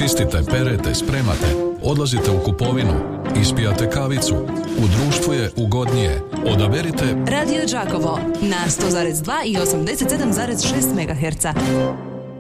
čistite, perete, spremate, odlazite u kupovinu, ispijate kavicu. U društvu je ugodnije. Odaberite Radio Đakovo na 100,2 i 87,6 MHz.